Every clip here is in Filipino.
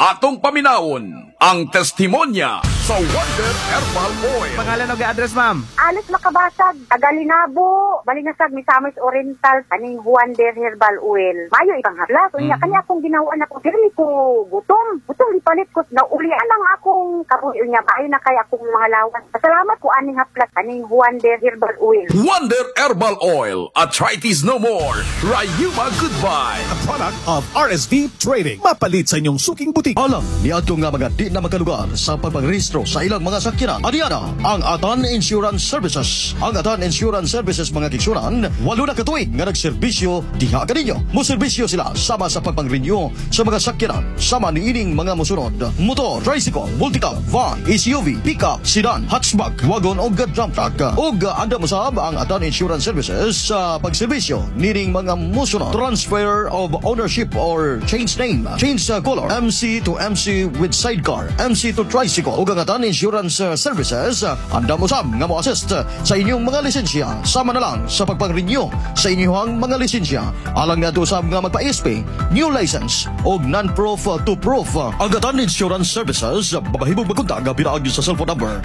Atong paminawon ang testimonya sa Wonder Herbal Oil. Pangalan o ga-address, ma'am? Alis makabasag, Tagalinabo, Balinasag, Misamis Oriental, kaning Wonder Herbal Oil. Mayo ibang hapla. So, kanya akong ginawaan ako. Pero ko gutom. Gutom, ipalit ko. Naulian lang akong kabuyo niya. Maayo na kaya akong mga lawan. Salamat ko aning hapla, kaning Wonder Herbal Oil. Wonder Herbal Oil. Arthritis no more. Rayuma goodbye. A product of RSV Trading. Mapalit sa inyong suking butik. Alam ni ato nga mga di na makalugar sa pagpangrehistro sa ilang mga sakyanan. Adiana ang Atan Insurance Services. Ang Atan Insurance Services mga kiksuran, 8 na katuig nga nagserbisyo diha kaninyo. Moserbisyo sila sama sa pagpang-renew sa mga sakyanan. Sama ni ining mga musunod: motor, tricycle, multicab, van, SUV, pickup, sedan, hatchback, wagon o dump truck. O anda masab ang Atan Insurance Services sa pagserbisyo nining mga musunod: transfer of ownership or change name, change color, MC to MC with sidecar, MC to tricycle. O Atan Insurance Services, anda mo sab nga mo assist sa inyong mga lisensya. Sama na lang sa pagpang-renew sa inyong mga lisensya. Alang nga sab nga magpa-ESP, new license o non-proof to proof. Ang Atan Insurance Services, babahibog magkontak pinaagi sa cellphone number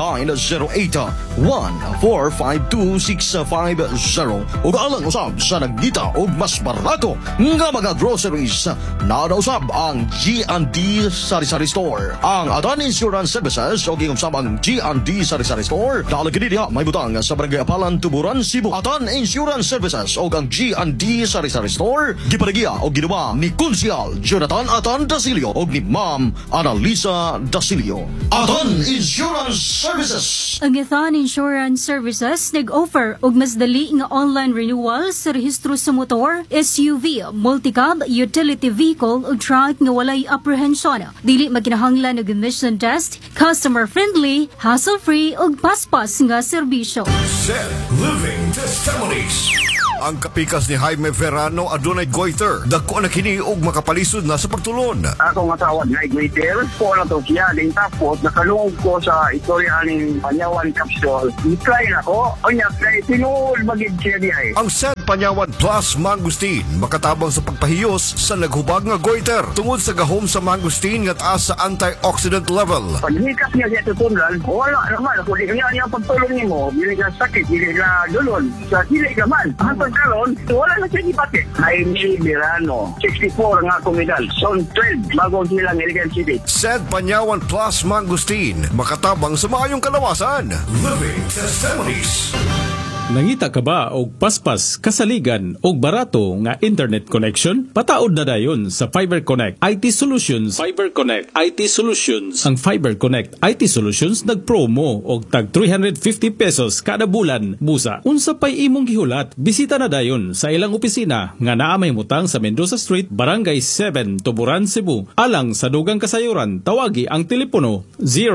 0908-1452-650. O alang usab sa nagdita o mas barato nga mga groceries. Naada usab ang G&D Sari-Sari Store. Ang Atan Insurance Services o gingumsam ang G&D Sari-Sari Store. Dalagin niya may butang sa Barangay Apalan, Tuburan, Cebu. Atan Insurance Services o ang G&D Sari-Sari Store. Gipanagiya o ginawa ni Kunsyal Jonathan Atan Dasilio o ni Ma'am Annalisa Dasilio. Atan Insurance Services. Ang Atan Insurance Services nag-offer og mas dali nga online renewal sa rehistro sa motor, SUV, multicab, utility vehicle o truck nga walay apprehension. Dili maginahanglan og emission test, customer-friendly, hassle-free ug paspas nga serbisyo. Set Living Testimonies. Ang kapikas ni Jaime Verano adunay goiter. Dagko na kini og makapalisod na sa pagtulon. Ako nga tawag na goiter. Po na to siya. Din tapos nakalungog ko sa istorya ning Panyawan Capsule. I-try na ko. O niya, tinuol magid siya diay. Ang Set Panyawan Plus Mangustin makatabang sa pagpahiyos sa naghubag nga goiter tungod sa gahom sa mangustin nga taas sa antioxidant level. Paghikas niya siya tutunlan, wala naman. Kung di niya ang pagtulong ni mo, hindi ka sakit, hindi ka dulon. Sa dili ka man. Hanggang karon, wala na siya ipati. Jaime Verano, 64 nga kumidal. Zone 12, bagong silang Iligan City. Set Panyawan Plus Mangustin makatabang sa maayong kalawasan. Living Testimonies. Nangita ka ba og paspas, kasaligan og barato nga internet connection? Pataod na dayon sa Fiber Connect IT Solutions. Fiber Connect IT Solutions. Ang Fiber Connect IT Solutions nagpromo og tag 350 pesos kada bulan. Busa, unsa pay imong gihulat? Bisita na dayon sa ilang opisina nga naa may mutang sa Mendoza Street, Barangay 7, Tuburan, Cebu. Alang sa dugang kasayuran, tawagi ang telepono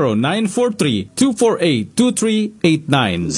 0943-248-2389.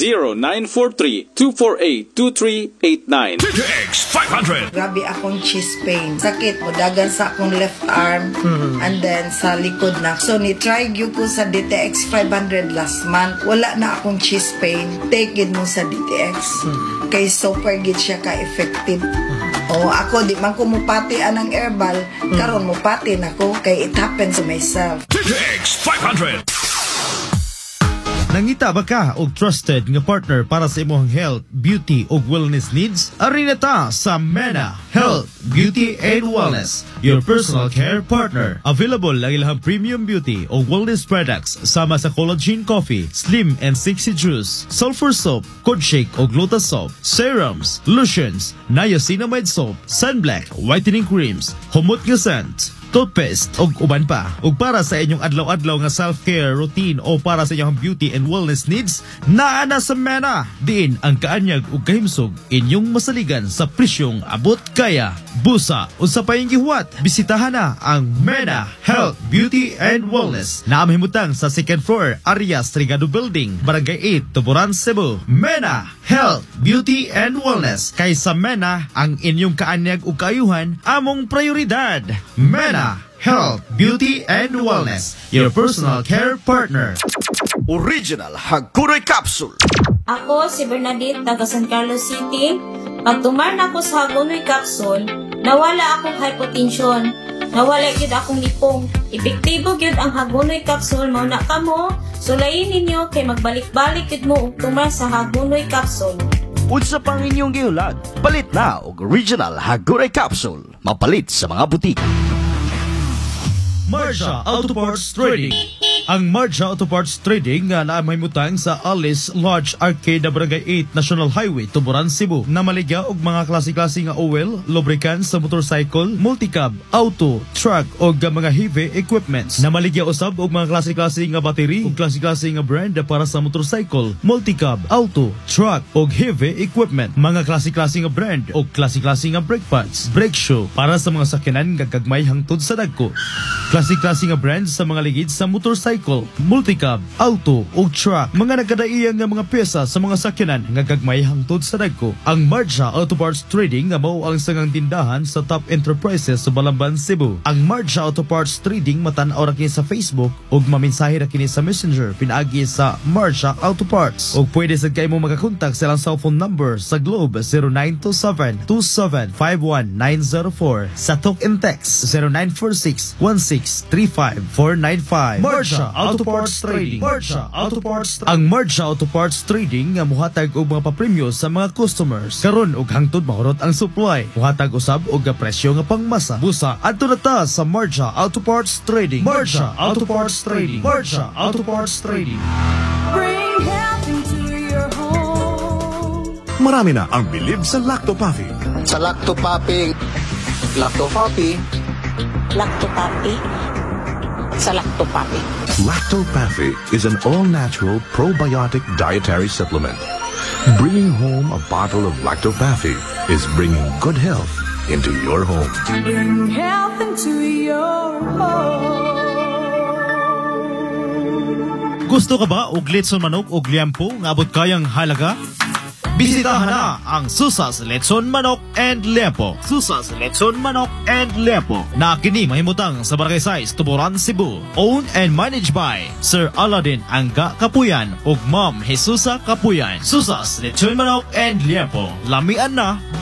0943-248-2389. TTX 500. Grabe akong chest pain. Sakit mo dagan sa akong left arm and then sa likod na. So ni-try gyud ko sa DTX 500 last month. Wala na akong chest pain. Take it mo sa DTX. Kay super gid siya ka-effective. O ako di man ko mupati anang herbal. Karon mupati nako kay it happens to myself. TTX 500. Nangita ba ka og trusted nga partner para sa imong health, beauty ug wellness needs? Ari na ta sa Mena Health, Beauty and Wellness, your personal care partner. Available ang ilang premium beauty ug wellness products sama sa collagen coffee, slim and sexy juice, sulfur soap, cod shake ug lotus soap, serums, lotions, niacinamide soap, sunblock, whitening creams, humot nga scent, toothpaste ug uban pa. Ug para sa inyong adlaw-adlaw nga self-care routine o para sa inyong beauty and wellness needs, naa na sa Mena. Diin ang kaanyag ug kahimsog inyong masaligan sa presyong abot kaya. Busa unsa pa yung gihuwat? Bisitahan na ang Mena Health, Beauty and Wellness. Naamhimutang sa second floor, Arias Trigado Building, Barangay 8, Tuburan, Cebu. Mena Health, Beauty and Wellness. Kay sa Mena, ang inyong kaanyag ug kaayuhan among prioridad. Mena Health, Beauty and Wellness, your personal care partner. Original Hagunoy Capsule. Ako si Bernadette, taga San Carlos City. Pag tumar na ako sa Hagunoy Capsule, nawala akong hypotension. nawala gyud akong lipong. Epektibo gyud ang Hagunoy capsule mao na kamo. Sulayin ninyo kay magbalik-balik gyud mo og tumar sa Hagunoy capsule. Unsa pang inyong gihulat? Palit na og original Hagunoy capsule. Mapalit sa mga butik. Marja Auto Parts Trading. Ang Marja Auto Parts Trading nga naamay mutang sa Alice Lodge Arcade na Barangay 8 National Highway, Tuburan, Cebu. Namaligya og mga klase-klase nga oil, lubricants sa motorcycle, multicab, auto, truck og mga heavy equipments. Namaligya usab og mga klase-klase nga battery ug klase-klase nga brand para sa motorcycle, multicab, auto, truck og heavy equipment. Mga klase-klase nga brand og klase-klase nga brake pads, brake shoe para sa mga sakyanan nga gagmay hangtod sa dagko. Klase-klase nga brand sa mga ligid sa motorcycle, multicab, auto o truck. Mga nagkadaiyang nga mga pyesa sa mga sakyanan nga gagmay hangtod sa dagko. Ang Marja Auto Parts Trading nga mao ang sangang tindahan sa top enterprises sa Balamban, Cebu. Ang Marja Auto Parts Trading matan-aw ra kini sa Facebook ug mamensahe ra kini sa Messenger pinaagi sa Marja Auto Parts. Ug pwede sad kay mo makakontak sa ilang cellphone number sa Globe 0927-2751-904, sa talk and text 0946-1635-495. Marja Auto Parts Trading. Marja Auto Parts. Ang Marja Auto Parts Trading nga muhatag og mga papremyo sa mga customers. Karon og hangtod mahurot ang supply. Muhatag usab og presyo nga pangmasa. Busa adto na ta sa Marja Auto Parts Trading. Marja Auto Parts Trading. Marja Auto Parts Trading. Bring health into your home. Marami na ang bilib sa Lactopapi. Sa Lactopapi, Lactopapi, Lactopapi. Sa Lactopapi. Lactopapi is an all-natural probiotic dietary supplement. Bringing home a bottle of Lactopapi is bringing good health into your home. Bring health into your home. Gusto ka ba og litson manok og liempo nga abot kayang halaga? Bisitahan na ang Susas Letson Manok and Liempo. Susas Letson Manok and Liempo na kini mahimutang sa Barangay 6, Tuburan, Cebu. Owned and managed by Sir Aladdin Angga Kapuyan ug Ma'am Jesusa Kapuyan. Susas Letson Manok and Liempo. Lamian na